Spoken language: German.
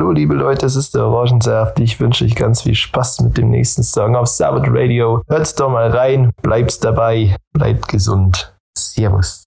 Hallo liebe Leute, es ist der Orangensaft. Ich wünsche euch ganz viel Spaß mit dem nächsten Song auf Sabbath Radio. Hört's doch mal rein, bleibt dabei, bleibt gesund. Servus.